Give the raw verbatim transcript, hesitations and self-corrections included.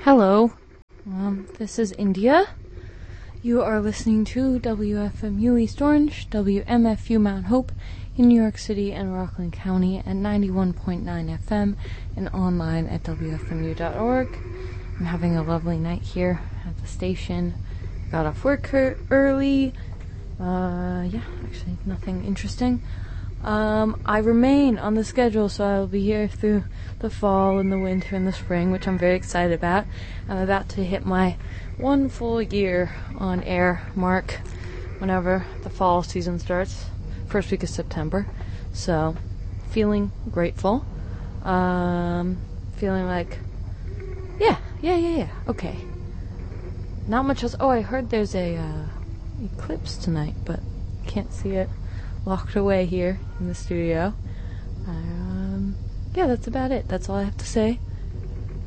Hello, um, this is India. You are listening to W F M U East Orange, W M F U Mount Hope in New York City and Rockland County at ninety-one point nine F M and online at W F M U dot org. I'm having a lovely night here at the station. Got off work early. Uh, yeah, actually nothing interesting. Um, I remain on the schedule, so I'll be here through the fall and the winter and the spring, which I'm very excited about. I'm about to hit my one full year on air mark whenever the fall season starts, first week of September. So, feeling grateful. Um, feeling like, yeah, yeah, yeah, yeah, okay. Not much else. Oh, I heard there's a uh, eclipse tonight, but can't see it. Locked away here in the studio. Um, yeah, that's about it. That's all I have to say.